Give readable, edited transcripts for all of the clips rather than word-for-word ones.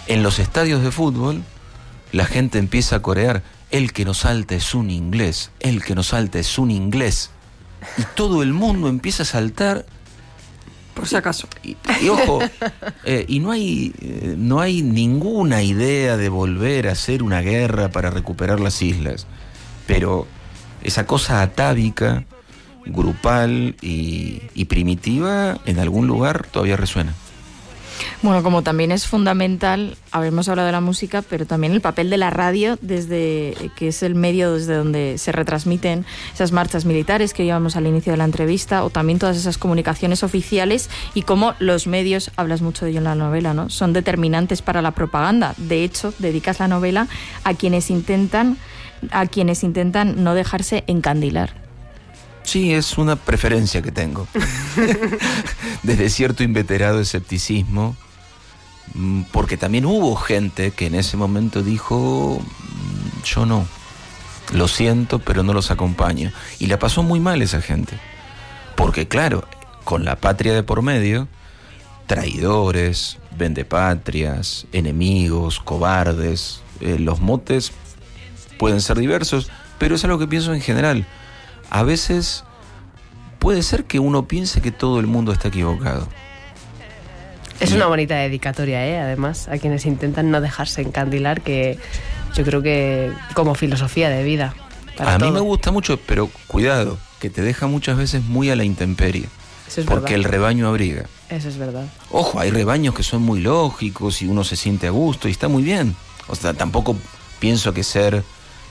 En los estadios de fútbol, la gente empieza a corear: el que no salta es un inglés, el que no salta es un inglés. Y todo el mundo empieza a saltar. Por si acaso. Y ojo, y no hay ninguna idea de volver a hacer una guerra para recuperar las islas. Pero esa cosa atávica, grupal y primitiva, en algún lugar todavía resuena. Bueno, como también es fundamental, habremos hablado de la música, pero también el papel de la radio, desde que es el medio desde donde se retransmiten esas marchas militares que llevamos al inicio de la entrevista, o también todas esas comunicaciones oficiales, y cómo los medios, hablas mucho de ello en la novela, ¿no?, son determinantes para la propaganda. De hecho, dedicas la novela a quienes intentan no dejarse encandilar. Sí, es una preferencia que tengo. Desde cierto inveterado escepticismo, porque también hubo gente que en ese momento dijo: yo no, lo siento, pero no los acompaño. Y la pasó muy mal esa gente. Porque claro, con la patria de por medio, traidores, vendepatrias, enemigos, cobardes, los motes pueden ser diversos, pero es algo que pienso en general. A veces puede ser que uno piense que todo el mundo está equivocado. Es una bonita dedicatoria, además, a quienes intentan no dejarse encandilar, que yo creo que como filosofía de vida. A mí me gusta mucho, pero cuidado, que te deja muchas veces muy a la intemperie. Eso es porque verdad. El rebaño abriga. Eso es verdad. Ojo, hay rebaños que son muy lógicos y uno se siente a gusto y está muy bien. O sea, tampoco pienso que ser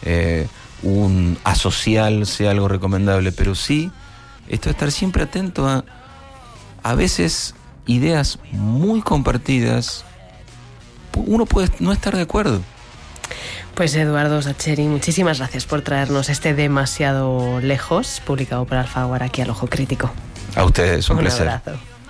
un asocial sea algo recomendable, pero sí esto de estar siempre atento a veces ideas muy compartidas. Uno puede no estar de acuerdo. Pues Eduardo Sacheri, muchísimas gracias por traernos este Demasiado Lejos, publicado por Alfaguara, aquí al Ojo Crítico. A ustedes, un placer. Abrazo.